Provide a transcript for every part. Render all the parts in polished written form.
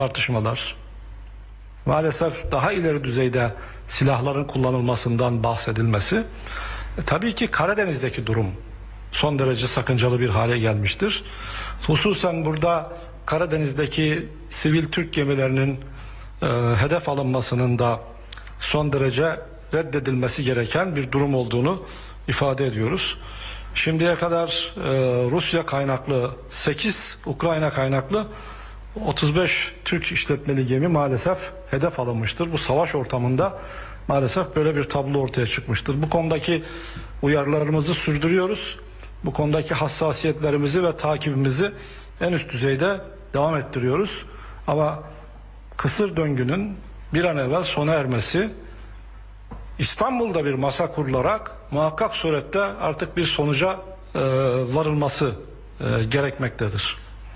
tartışmalar, maalesef daha ileri düzeyde silahların kullanılmasından bahsedilmesi, tabii ki Karadeniz'deki durum son derece sakıncalı bir hale gelmiştir. Hususen burada Karadeniz'deki sivil Türk gemilerinin hedef alınmasının da son derece reddedilmesi gereken bir durum olduğunu ifade ediyoruz. Şimdiye kadar Rusya kaynaklı 8, Ukrayna kaynaklı 35 Türk işletmeli gemi maalesef hedef alınmıştır. Bu savaş ortamında maalesef böyle bir tablo ortaya çıkmıştır. Bu konudaki uyarılarımızı sürdürüyoruz. Bu konudaki hassasiyetlerimizi ve takibimizi en üst düzeyde devam ettiriyoruz. Ama kısır döngünün bir an evvel sona ermesi, İstanbul'da bir masa kurularak muhakkak surette artık bir sonuca varılması gerekmektedir.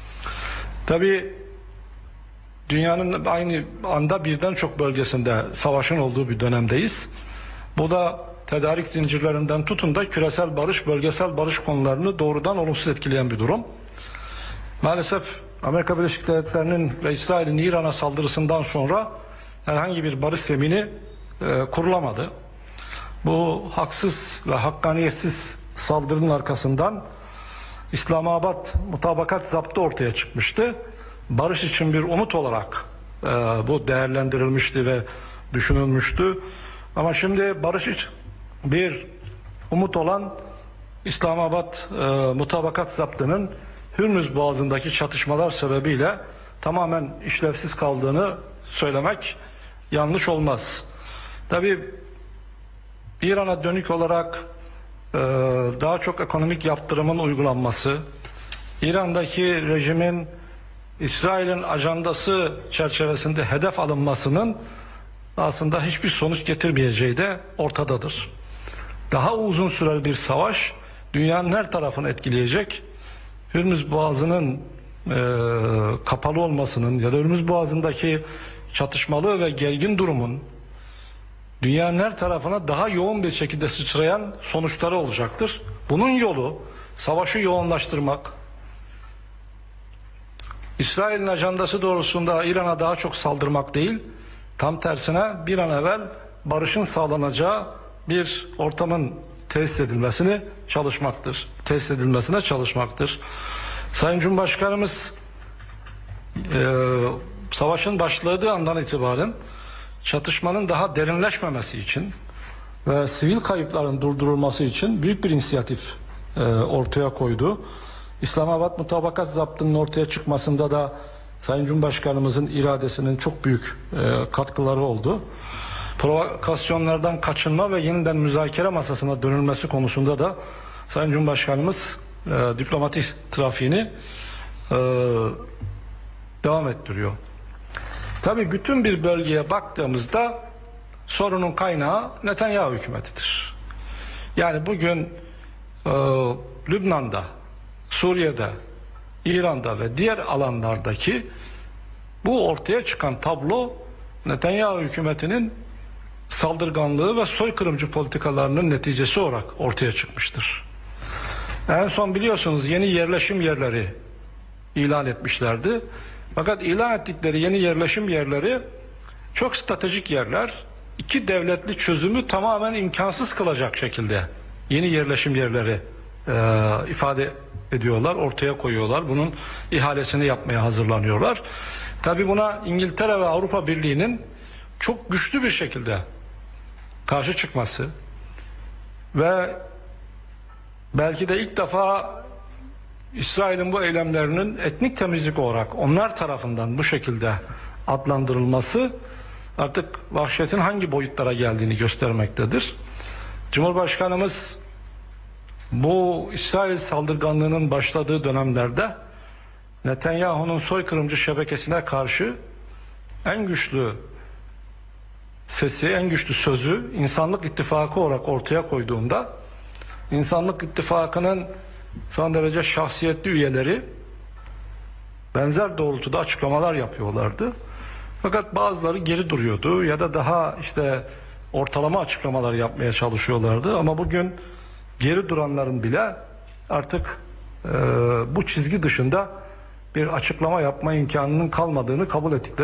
Tabii dünyanın aynı anda birden çok bölgesinde savaşın olduğu bir dönemdeyiz. Bu da tedarik zincirlerinden tutun da küresel barış, bölgesel barış konularını doğrudan olumsuz etkileyen bir durum. Maalesef Amerika Birleşik Devletleri'nin ve İsrail'in İran'a saldırısından sonra herhangi bir barış zemini kurulamadı. Bu haksız ve hakkaniyetsiz saldırının arkasından İslamabad mutabakat zaptı ortaya çıkmıştı. Barış için bir umut olarak bu değerlendirilmişti ve düşünülmüştü. Ama şimdi barış için bir umut olan İslamabad mutabakat zaptının Hürmüz Boğazı'ndaki çatışmalar sebebiyle tamamen işlevsiz kaldığını söylemek yanlış olmaz. Tabii İran'a dönük olarak daha çok ekonomik yaptırımın uygulanması, İran'daki rejimin İsrail'in ajandası çerçevesinde hedef alınmasının aslında hiçbir sonuç getirmeyeceği de ortadadır. Daha uzun süreli bir savaş dünyanın her tarafını etkileyecek. Hürmüz Boğazı'nın kapalı olmasının ya da Hürmüz Boğazı'ndaki çatışmalı ve gergin durumun dünyanın her tarafına daha yoğun bir şekilde sıçrayan sonuçları olacaktır. Bunun yolu savaşı yoğunlaştırmak, İsrail'in ajandası doğrultusunda İran'a daha çok saldırmak değil, tam tersine bir an evvel barışın sağlanacağı bir ortamın tesis edilmesine çalışmaktır. Sayın Cumhurbaşkanımız savaşın başladığı andan itibaren çatışmanın daha derinleşmemesi için ve sivil kayıpların durdurulması için büyük bir inisiyatif ortaya koydu. İslamabad Mutabakat Zaptı'nın ortaya çıkmasında da Sayın Cumhurbaşkanımızın iradesinin çok büyük katkıları oldu. Provokasyonlardan kaçınma ve yeniden müzakere masasına dönülmesi konusunda da Sayın Cumhurbaşkanımız diplomatik trafiğini devam ettiriyor. Tabii bütün bir bölgeye baktığımızda sorunun kaynağı Netanyahu hükümetidir. Yani bugün Lübnan'da, Suriye'de, İran'da ve diğer alanlardaki bu ortaya çıkan tablo Netanyahu hükümetinin saldırganlığı ve soykırımcı politikalarının neticesi olarak ortaya çıkmıştır. En son biliyorsunuz yeni yerleşim yerleri ilan etmişlerdi. Fakat ilan ettikleri yeni yerleşim yerleri çok stratejik yerler. İki devletli çözümü tamamen imkansız kılacak şekilde yeni yerleşim yerleri ifade ediyorlar, ortaya koyuyorlar. Bunun ihalesini yapmaya hazırlanıyorlar. Tabii buna İngiltere ve Avrupa Birliği'nin çok güçlü bir şekilde karşı çıkması ve belki de ilk defa İsrail'in bu eylemlerinin etnik temizlik olarak onlar tarafından bu şekilde adlandırılması artık vahşetin hangi boyutlara geldiğini göstermektedir. Cumhurbaşkanımız bu İsrail saldırganlığının başladığı dönemlerde Netanyahu'nun soykırımcı şebekesine karşı en güçlü sesi, en güçlü sözü İnsanlık İttifakı olarak ortaya koyduğunda İnsanlık İttifakı'nın son derece şahsiyetli üyeleri benzer doğrultuda açıklamalar yapıyorlardı. Fakat bazıları geri duruyordu ya da daha ortalama açıklamalar yapmaya çalışıyorlardı. Ama bugün geri duranların bile artık bu çizgi dışında bir açıklama yapma imkanının kalmadığını kabul ettikleri